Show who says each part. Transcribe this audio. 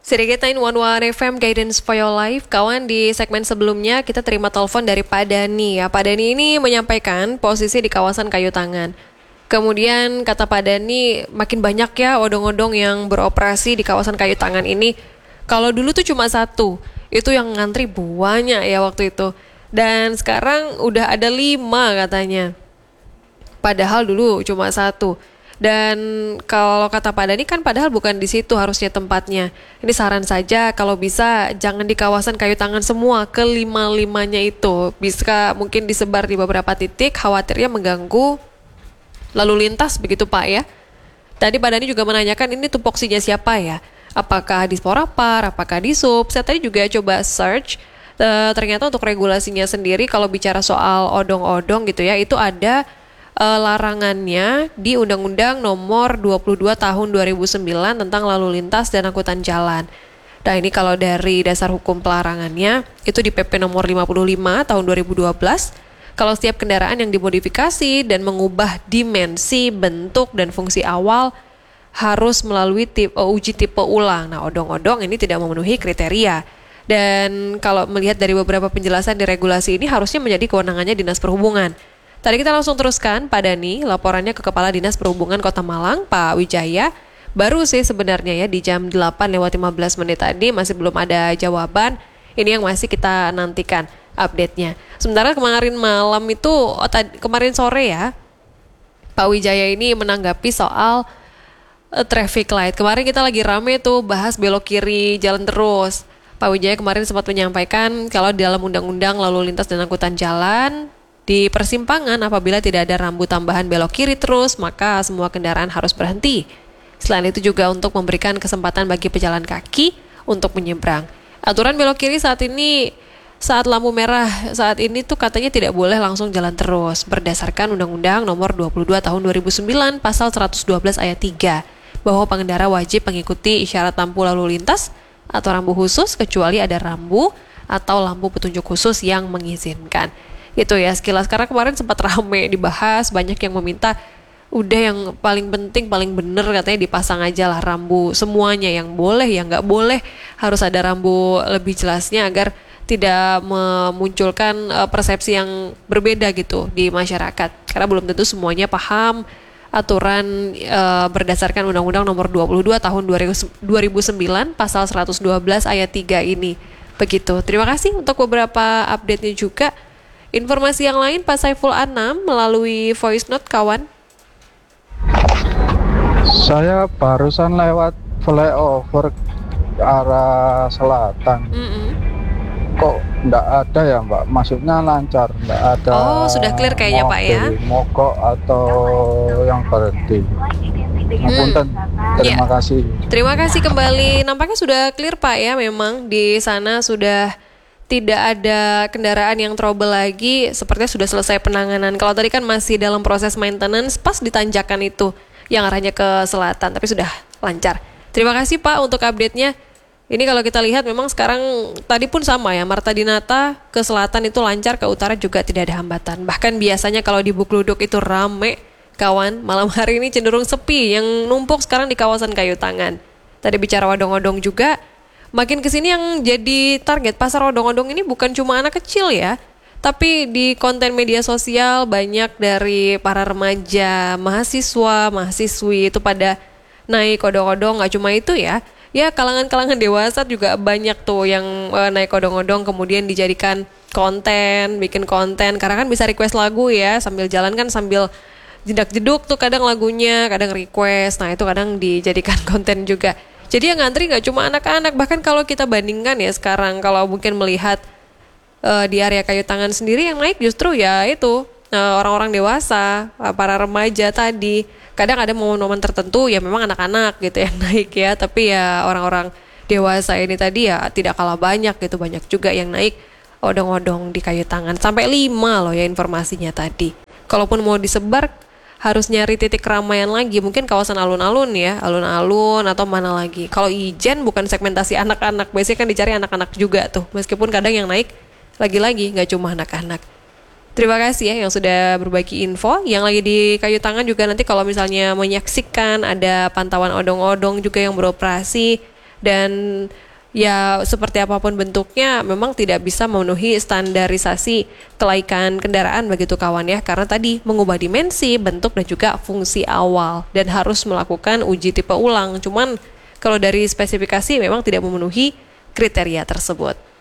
Speaker 1: Sedikit 911 FM Guidance for Your Life. Kawan, di segmen sebelumnya kita terima telepon dari Pak Dani. Ya, Pak Dani ini menyampaikan posisi di kawasan Kayu Tangan. Kemudian kata Pak Dani, makin banyak ya odong-odong yang beroperasi di kawasan Kayu Tangan ini. Kalau dulu tuh cuma satu, itu yang ngantri banyak ya waktu itu. Dan sekarang udah ada 5 katanya. Padahal dulu cuma satu. Dan kalau kata Pak Dani kan padahal bukan di situ harusnya tempatnya. Ini saran saja kalau bisa jangan di kawasan Kayu Tangan semua, kelima-limanya itu. Bisa mungkin disebar di beberapa titik, khawatirnya mengganggu lalu lintas begitu Pak ya. Tadi Pak Dani juga menanyakan ini tupoksinya siapa ya? Apakah di Sporapar, apakah di Sub? Saya tadi juga coba search, ternyata untuk regulasinya sendiri kalau bicara soal odong-odong gitu ya, itu ada larangannya di Undang-Undang Nomor 22 Tahun 2009 tentang lalu lintas dan angkutan jalan. Nah ini kalau dari dasar hukum pelarangannya itu di PP Nomor 55 Tahun 2012. Kalau setiap kendaraan yang dimodifikasi dan mengubah dimensi, bentuk, dan fungsi awal harus melalui uji tipe ulang. Nah odong-odong ini tidak memenuhi kriteria. Dan kalau melihat dari beberapa penjelasan di regulasi ini harusnya menjadi kewenangannya Dinas Perhubungan. Tadi kita langsung teruskan Pak Dani, laporannya ke Kepala Dinas Perhubungan Kota Malang, Pak Wijaya. Baru sih sebenarnya ya di jam 8:15 tadi masih belum ada jawaban. Ini yang masih kita nantikan update-nya. Sementara kemarin malam itu, kemarin sore ya, Pak Wijaya ini menanggapi soal traffic light. Kemarin kita lagi rame tuh bahas belok kiri jalan terus. Pak Wijaya kemarin sempat menyampaikan kalau di dalam Undang-Undang Lalu Lintas dan Angkutan Jalan, di persimpangan apabila tidak ada rambu tambahan belok kiri terus, maka semua kendaraan harus berhenti. Selain itu juga untuk memberikan kesempatan bagi pejalan kaki untuk menyeberang. Aturan belok kiri saat ini, saat lampu merah saat ini tuh katanya tidak boleh langsung jalan terus. Berdasarkan Undang-Undang Nomor 22 Tahun 2009 Pasal 112 Ayat 3, bahwa pengendara wajib mengikuti isyarat lampu lalu lintas atau rambu khusus kecuali ada rambu atau lampu petunjuk khusus yang mengizinkan. Itu ya sekilas, karena kemarin sempat rame dibahas, banyak yang meminta udah yang paling penting, paling bener katanya dipasang aja lah rambu semuanya, yang boleh, yang nggak boleh harus ada rambu lebih jelasnya agar tidak memunculkan persepsi yang berbeda gitu di masyarakat, karena belum tentu semuanya paham aturan berdasarkan Undang-Undang Nomor 22 Tahun 2009 Pasal 112 Ayat 3 ini. Begitu, terima kasih untuk beberapa update-nya juga. Informasi yang lain Pak Saiful Anam melalui voice note kawan.
Speaker 2: Saya barusan lewat flyover ke arah selatan. Kok enggak ada ya Mbak? Masuknya lancar, enggak ada.
Speaker 1: Oh, sudah clear kayaknya Pak ya.
Speaker 2: Mogok atau yang berhenti. Punten. Terima kasih.
Speaker 1: Terima kasih kembali. Nampaknya sudah clear Pak ya, memang di sana sudah tidak ada kendaraan yang trouble lagi, sepertinya sudah selesai penanganan. Kalau tadi kan masih dalam proses maintenance pas di tanjakan itu yang arahnya ke selatan, tapi sudah lancar. Terima kasih Pak untuk update-nya. Ini kalau kita lihat memang sekarang tadi pun sama ya, Marta Dinata ke selatan itu lancar, ke utara juga tidak ada hambatan. Bahkan biasanya kalau di Bukluduk itu rame, kawan, malam hari ini cenderung sepi, yang numpuk sekarang di kawasan Kayu Tangan. Tadi bicara odong-odong juga, makin kesini yang jadi target pasar odong-odong ini bukan cuma anak kecil ya, tapi di konten media sosial banyak dari para remaja, mahasiswa, mahasiswi itu pada naik odong-odong. Gak cuma itu ya, kalangan-kalangan dewasa juga banyak tuh yang naik odong-odong kemudian dijadikan konten, bikin konten, karena kan bisa request lagu ya, sambil jalan kan sambil jedak-jeduk tuh kadang lagunya, kadang request, nah itu kadang dijadikan konten juga. Jadi yang ngantri nggak cuma anak-anak, bahkan kalau kita bandingkan ya sekarang, kalau mungkin melihat di area Kayu Tangan sendiri yang naik justru ya itu orang-orang dewasa, para remaja tadi. Kadang ada momen-momen tertentu ya memang anak-anak gitu yang naik ya, tapi ya orang-orang dewasa ini tadi ya tidak kalah banyak gitu, banyak juga yang naik odong-odong di Kayu Tangan. Sampai 5 loh ya informasinya tadi. Kalaupun mau disebar harus nyari titik keramaian lagi, mungkin kawasan alun-alun ya, alun-alun atau mana lagi. Kalau Ijen bukan segmentasi anak-anak, biasanya kan dicari anak-anak juga tuh, meskipun kadang yang naik lagi-lagi nggak cuma anak-anak. Terima kasih ya yang sudah berbagi info. Yang lagi di Kayu Tangan juga nanti kalau misalnya menyaksikan ada pantauan odong-odong juga yang beroperasi dan ya seperti apapun bentuknya memang tidak bisa memenuhi standarisasi kelaikan kendaraan begitu kawan ya, karena tadi mengubah dimensi, bentuk dan juga fungsi awal dan harus melakukan uji tipe ulang. Cuman kalau dari spesifikasi memang tidak memenuhi kriteria tersebut.